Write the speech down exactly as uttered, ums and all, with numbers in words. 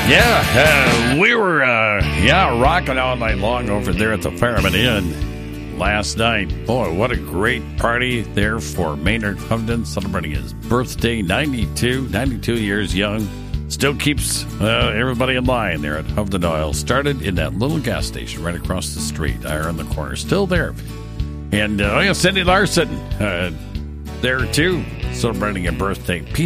Yeah, uh, we were, uh, yeah, rocking all night long over there at the Fairmont Inn last night. Boy, what a great party there for Maynard Hovden, celebrating his birthday, ninety-two, ninety-two years young. Still keeps uh, everybody in line there at Hovden Oil. Started in that little gas station right across the street, there on the corner. Still there. And, uh, oh yeah, Cindy Larson, uh, there too, celebrating a birthday.